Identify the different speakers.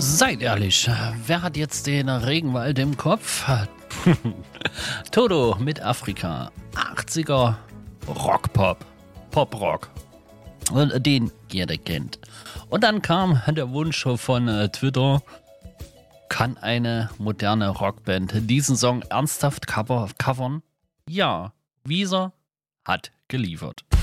Speaker 1: Seid ehrlich, wer hat jetzt den Regenwald im Kopf? Toto mit Afrika. 80er Rockpop. Poprock. Und den jeder kennt. Und dann kam der Wunsch von Twitter, kann eine moderne Rockband diesen Song ernsthaft covern? Ja, Weezer hat geliefert.